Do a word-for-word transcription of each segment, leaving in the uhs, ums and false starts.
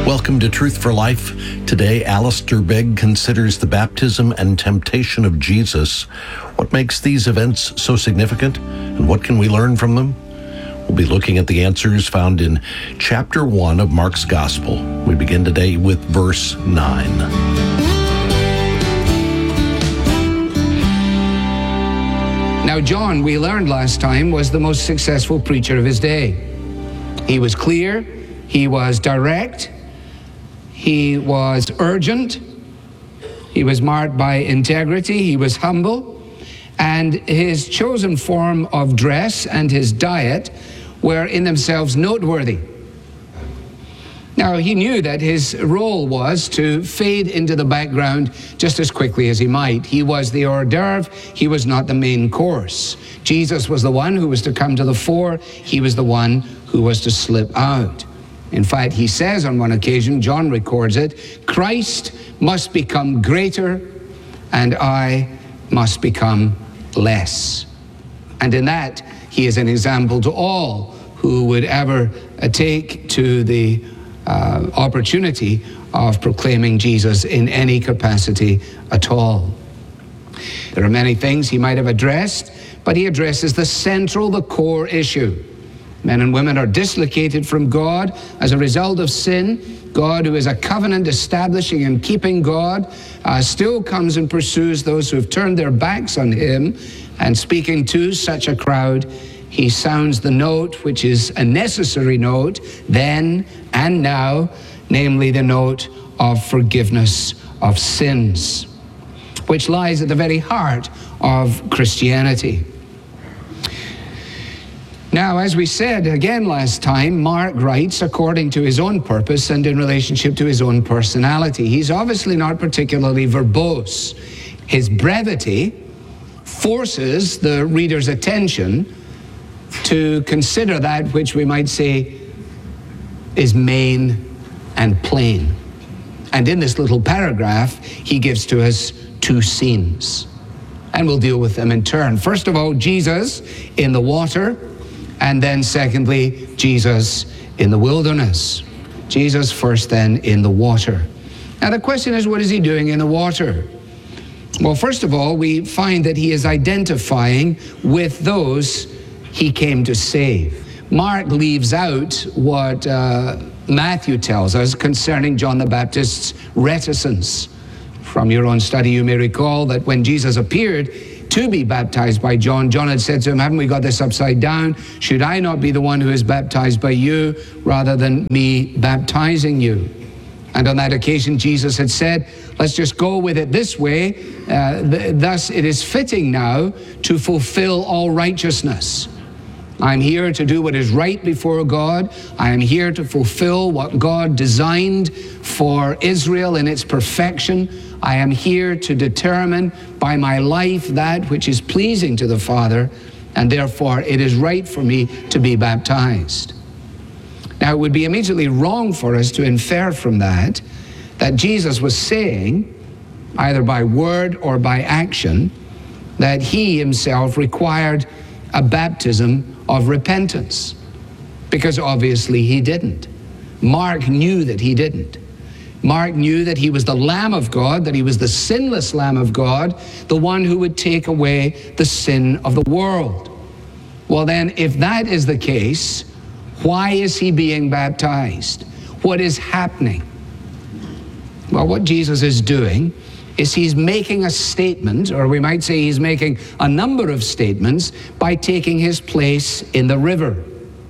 Welcome to Truth for Life. Today, Alistair Begg considers the baptism and temptation of Jesus. What makes these events so significant, and what can we learn from them? We'll be looking at the answers found in chapter one of Mark's Gospel. We begin today with verse nine. Now, John, we learned last time, was the most successful preacher of his day. He was clear, he was direct, he was urgent, he was marked by integrity, he was humble, and his chosen form of dress and his diet were in themselves noteworthy. Now, he knew that his role was to fade into the background just as quickly as he might. He was the hors d'oeuvre, he was not the main course. Jesus was the one who was to come to the fore, he was the one who was to slip out. In fact, he says on one occasion, John records it, Christ must become greater and I must become less. And in that, he is an example to all who would ever uh, take to the uh, opportunity of proclaiming Jesus in any capacity at all. There are many things he might have addressed, but he addresses the central, the core issue. Men and women are dislocated from God as a result of sin. God, who is a covenant establishing and keeping God, uh, still comes and pursues those who have turned their backs on him. And speaking to such a crowd, he sounds the note, which is a necessary note, then and now, namely the note of forgiveness of sins, which lies at the very heart of Christianity. Now, as we said again last time, Mark writes according to his own purpose and in relationship to his own personality. He's obviously not particularly verbose. His brevity forces the reader's attention to consider that which we might say is main and plain. And in this little paragraph, he gives to us two scenes. And we'll deal with them in turn. First of all, Jesus in the water. And then secondly, Jesus in the wilderness. Jesus first, then in the water. Now the question is, what is he doing in the water? Well, first of all, we find that he is identifying with those he came to save. Mark leaves out what uh, Matthew tells us concerning John the Baptist's reticence. From your own study, you may recall that when Jesus appeared to be baptized by John, John had said to him, haven't we got this upside down? Should I not be the one who is baptized by you rather than me baptizing you? And on that occasion, Jesus had said, let's just go with it this way. Uh, th- thus, it is fitting now to fulfill all righteousness. I'm here to do what is right before God. I am here to fulfill what God designed for Israel in its perfection. I am here to determine by my life that which is pleasing to the Father, and therefore it is right for me to be baptized. Now, it would be immediately wrong for us to infer from that that Jesus was saying, either by word or by action, that he himself required a baptism of repentance, because obviously he didn't. Mark knew that he didn't. Mark knew that he was the Lamb of God, that he was the sinless Lamb of God, the one who would take away the sin of the world. Well then, if that is the case, why is he being baptized? What is happening? Well, what Jesus is doing is he's making a statement, or we might say he's making a number of statements by taking his place in the river.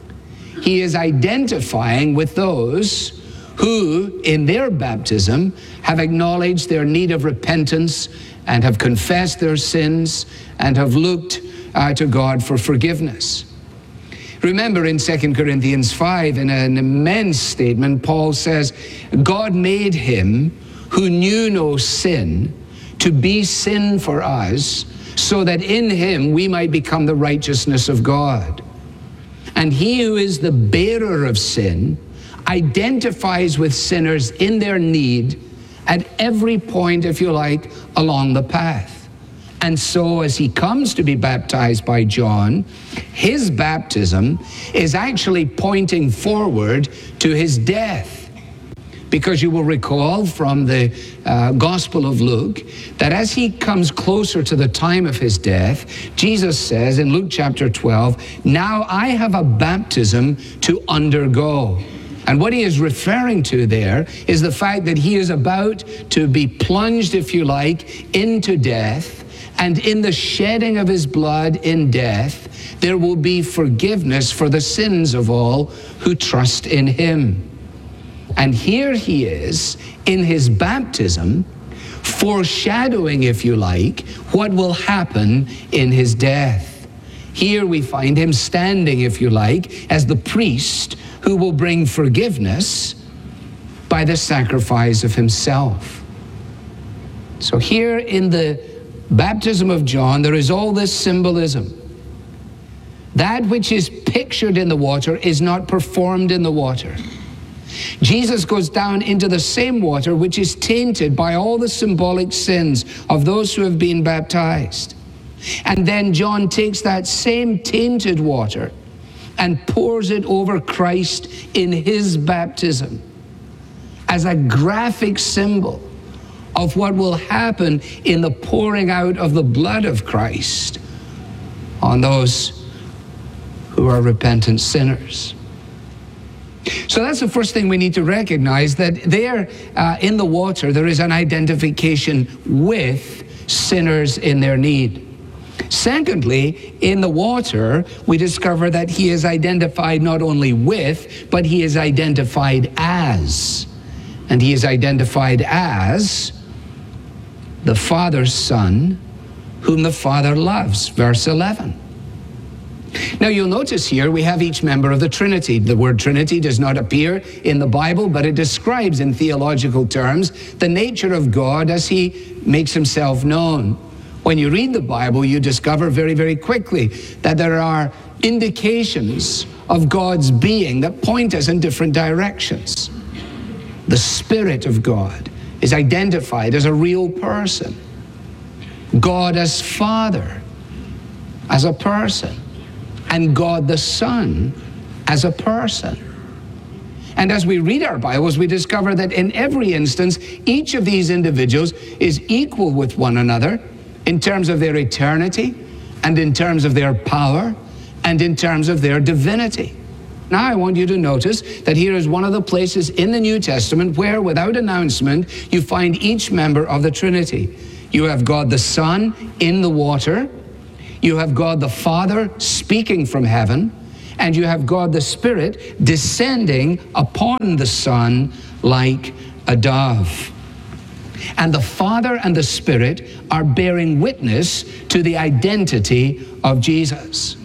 He is identifying with those who, in their baptism, have acknowledged their need of repentance and have confessed their sins and have looked uh, to God for forgiveness. Remember in Second Corinthians five, in an immense statement, Paul says, God made him who knew no sin to be sin for us, so that in him we might become the righteousness of God. And he who is the bearer of sin identifies with sinners in their need at every point, if you like, along the path. And so as he comes to be baptized by John, his baptism is actually pointing forward to his death. Because you will recall from the uh, Gospel of Luke that as he comes closer to the time of his death, Jesus says in Luke chapter twelve, "Now I have a baptism to undergo." And what he is referring to there is the fact that he is about to be plunged, if you like, into death. And in the shedding of his blood in death, there will be forgiveness for the sins of all who trust in him. And here he is in his baptism, foreshadowing, if you like, what will happen in his death. Here we find him standing, if you like, as the priest who will bring forgiveness by the sacrifice of himself. So here in the baptism of John, there is all this symbolism. That which is pictured in the water is not performed in the water. Jesus goes down into the same water which is tainted by all the symbolic sins of those who have been baptized. And then John takes that same tainted water and pours it over Christ in his baptism as a graphic symbol of what will happen in the pouring out of the blood of Christ on those who are repentant sinners. So that's the first thing we need to recognize, that there uh, in the water there is an identification with sinners in their need. Secondly, in the water we discover that he is identified not only with, but he is identified as. And he is identified as the Father's Son, whom the Father loves, verse eleven. Now you'll notice here we have each member of the Trinity. The word Trinity does not appear in the Bible, but it describes in theological terms the nature of God as he makes himself known. When you read the Bible, you discover very, very quickly that there are indications of God's being that point us in different directions. The Spirit of God is identified as a real person. God as Father, as a person. And God the Son as a person. And as we read our Bibles, we discover that in every instance, each of these individuals is equal with one another in terms of their eternity, and in terms of their power, and in terms of their divinity. Now I want you to notice that here is one of the places in the New Testament where, without announcement, you find each member of the Trinity. You have God the Son in the water, you have God the Father speaking from heaven, and you have God the Spirit descending upon the Son like a dove. And the Father and the Spirit are bearing witness to the identity of Jesus.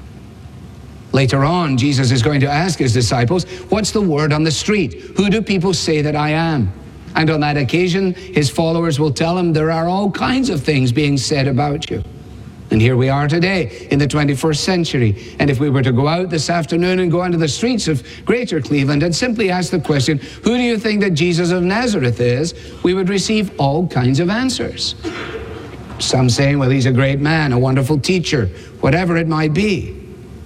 Later on, Jesus is going to ask his disciples, what's the word on the street? Who do people say that I am? And on that occasion, his followers will tell him, there are all kinds of things being said about you. And here we are today in the twenty-first century. And if we were to go out this afternoon and go onto the streets of Greater Cleveland and simply ask the question, who do you think that Jesus of Nazareth is? We would receive all kinds of answers. Some saying, well, he's a great man, a wonderful teacher, whatever it might be.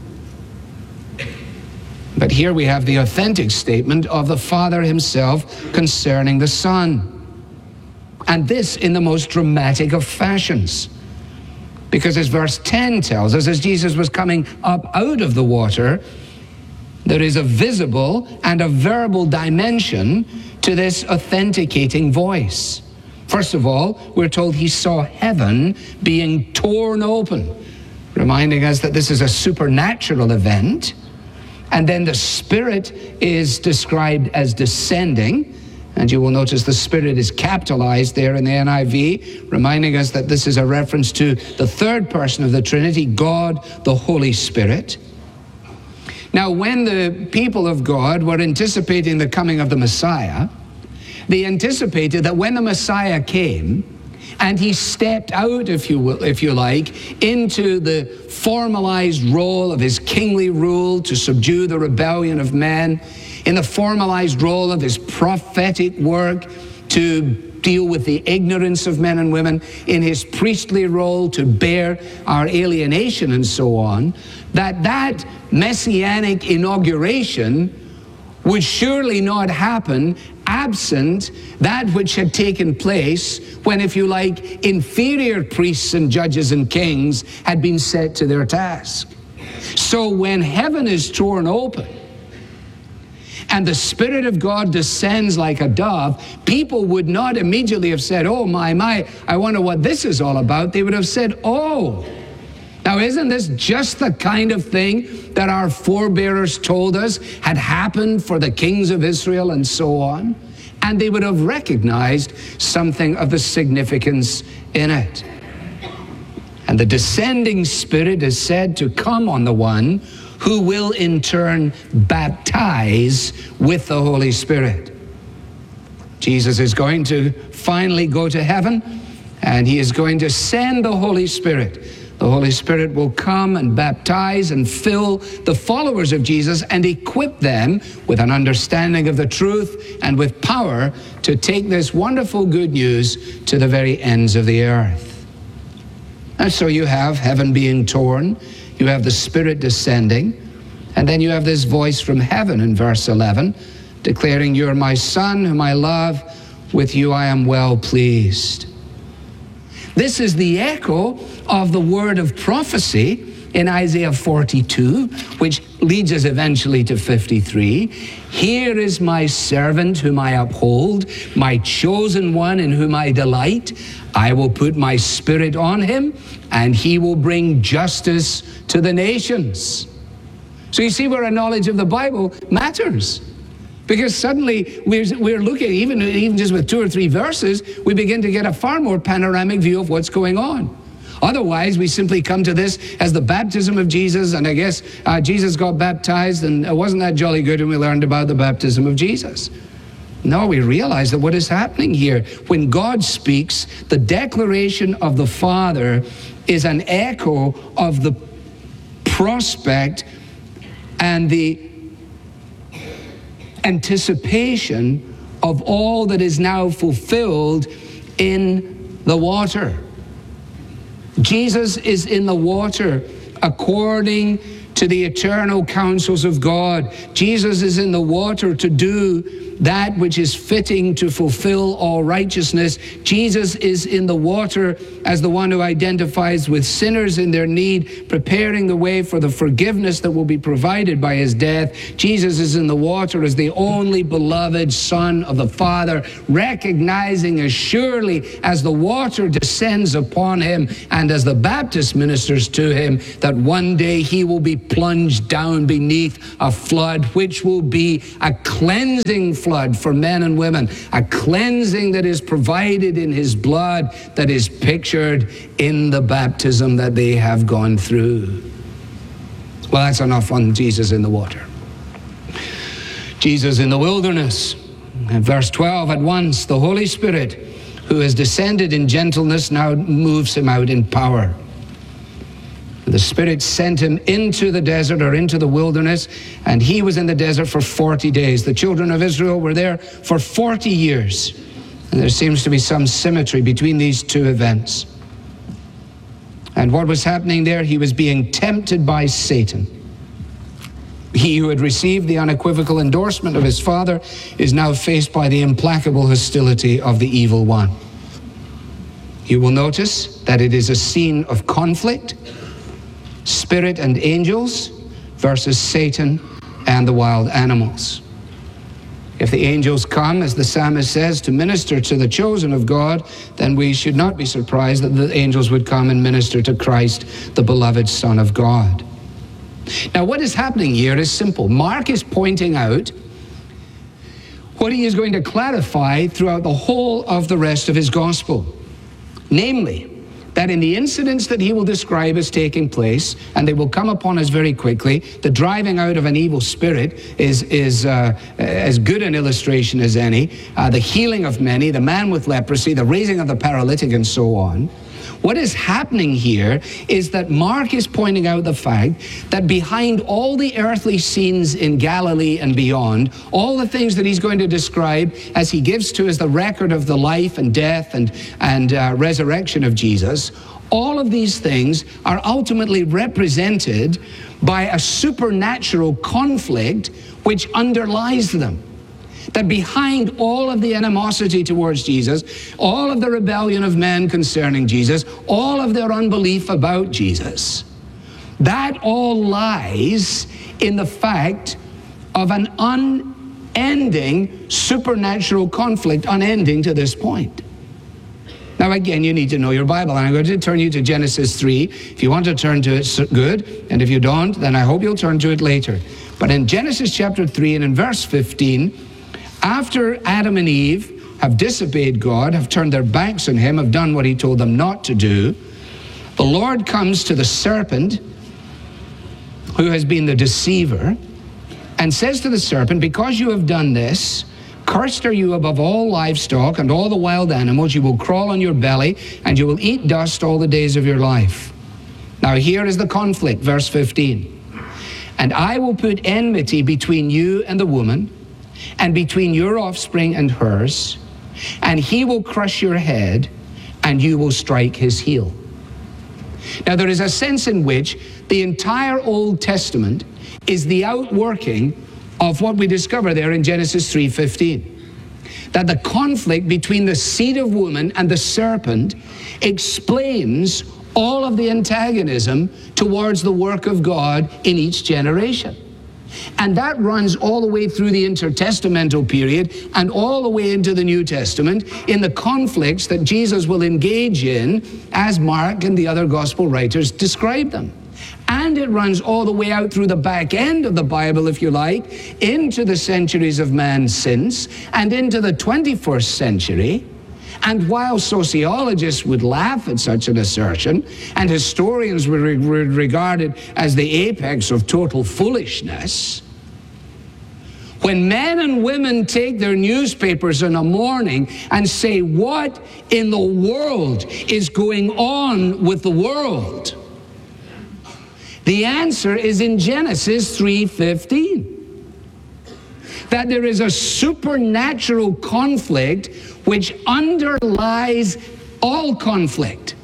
But here we have the authentic statement of the Father himself concerning the Son. And this in the most dramatic of fashions. Because as verse ten tells us, as Jesus was coming up out of the water, there is a visible and a verbal dimension to this authenticating voice. First of all, we're told he saw heaven being torn open, reminding us that this is a supernatural event. And then the Spirit is described as descending. And you will notice the Spirit is capitalized there in the N I V, reminding us that this is a reference to the third person of the Trinity, God, the Holy Spirit. Now, when the people of God were anticipating the coming of the Messiah, they anticipated that when the Messiah came, and he stepped out, if you will, if you like, into the formalized role of his kingly rule to subdue the rebellion of men, in the formalized role of his prophetic work to deal with the ignorance of men and women, in his priestly role to bear our alienation and so on, that that messianic inauguration would surely not happen absent that which had taken place when, if you like, inferior priests and judges and kings had been set to their task. So when heaven is torn open and the Spirit of God descends like a dove, people would not immediately have said, oh my, my, I wonder what this is all about. They would have said, oh, now isn't this just the kind of thing that our forebears told us had happened for the kings of Israel and so on? And they would have recognized something of the significance in it. And the descending Spirit is said to come on the one who will in turn baptize with the Holy Spirit. Jesus is going to finally go to heaven, and he is going to send the Holy Spirit. The Holy Spirit will come and baptize and fill the followers of Jesus and equip them with an understanding of the truth and with power to take this wonderful good news to the very ends of the earth. And so you have heaven being torn, you have the Spirit descending, and then you have this voice from heaven in verse eleven, declaring, "You're my Son whom I love, with you I am well pleased." This is the echo of the word of prophecy in Isaiah forty-two, which leads us eventually to fifty-three. "Here is my servant whom I uphold, my chosen one in whom I delight. I will put my Spirit on him, and he will bring justice to the nations." So you see where a knowledge of the Bible matters. Because suddenly we're, we're looking, even, even just with two or three verses, we begin to get a far more panoramic view of what's going on. Otherwise, we simply come to this as the baptism of Jesus, and I guess uh, Jesus got baptized, and it wasn't that jolly good when we learned about the baptism of Jesus. No, we realize that what is happening here, when God speaks, the declaration of the Father is an echo of the prospect and the anticipation of all that is now fulfilled in the water. Jesus is in the water according to the eternal counsels of God. Jesus is in the water to do that which is fitting to fulfill all righteousness. Jesus is in the water as the one who identifies with sinners in their need, preparing the way for the forgiveness that will be provided by his death. Jesus is in the water as the only beloved Son of the Father, recognizing as surely as the water descends upon him and as the Baptist ministers to him, that one day he will be plunged down beneath a flood, which will be a cleansing flood for men and women, a cleansing that is provided in his blood, that is pictured in the baptism that they have gone through. Well, that's enough on Jesus in the water. Jesus in the wilderness. In verse twelve, at once the Holy Spirit, who has descended in gentleness, now moves him out in power. The Spirit sent him into the desert, or into the wilderness, and he was in the desert for forty days. The children of Israel were there for forty years. And there seems to be some symmetry between these two events. And what was happening there? He was being tempted by Satan. He who had received the unequivocal endorsement of his Father is now faced by the implacable hostility of the evil one. You will notice that it is a scene of conflict. Spirit and angels versus Satan and the wild animals. If the angels come, as the psalmist says, to minister to the chosen of God, then we should not be surprised that the angels would come and minister to Christ, the beloved Son of God. Now, what is happening here is simple. Mark is pointing out what he is going to clarify throughout the whole of the rest of his gospel. Namely, that in the incidents that he will describe as taking place, and they will come upon us very quickly, the driving out of an evil spirit is, is uh, as good an illustration as any, uh, the healing of many, the man with leprosy, the raising of the paralytic, and so on. What is happening here is that Mark is pointing out the fact that behind all the earthly scenes in Galilee and beyond, all the things that he's going to describe as he gives to us the record of the life and death and, and uh, resurrection of Jesus, all of these things are ultimately represented by a supernatural conflict which underlies them. That behind all of the animosity towards Jesus, all of the rebellion of men concerning Jesus, all of their unbelief about Jesus, that all lies in the fact of an unending supernatural conflict, unending to this point. Now again, you need to know your Bible, and I'm going to turn you to Genesis three. If you want to turn to it, good, and if you don't, then I hope you'll turn to it later. But in Genesis chapter three and in verse fifteen, after Adam and Eve have disobeyed God, have turned their backs on him, have done what he told them not to do, the Lord comes to the serpent, who has been the deceiver, and says to the serpent, because you have done this, cursed are you above all livestock and all the wild animals. You will crawl on your belly, and you will eat dust all the days of your life. Now here is the conflict, verse fifteen. And I will put enmity between you and the woman, and between your offspring and hers, and he will crush your head, and you will strike his heel. Now there is a sense in which the entire Old Testament is the outworking of what we discover there in Genesis three fifteen. That the conflict between the seed of woman and the serpent explains all of the antagonism towards the work of God in each generation. And that runs all the way through the intertestamental period and all the way into the New Testament in the conflicts that Jesus will engage in as Mark and the other gospel writers describe them. And it runs all the way out through the back end of the Bible, if you like, into the centuries of man since and into the twenty-first century. And while sociologists would laugh at such an assertion, and historians would re- regard it as the apex of total foolishness, when men and women take their newspapers in a morning and say, what in the world is going on with the world? The answer is in Genesis three fifteen. That there is a supernatural conflict which underlies all conflict.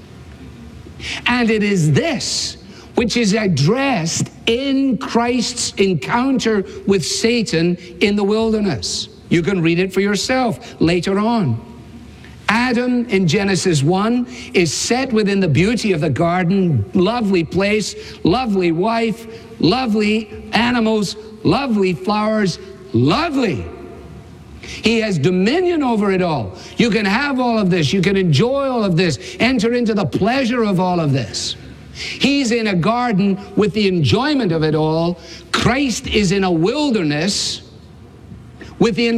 And it is this which is addressed in Christ's encounter with Satan in the wilderness. You can read it for yourself later on. Adam in Genesis one is set within the beauty of the garden, lovely place, lovely wife, lovely animals, lovely flowers, lovely. He has dominion over it all. You can have all of this. You can enjoy all of this. Enter into the pleasure of all of this. He's in a garden with the enjoyment of it all. Christ is in a wilderness with the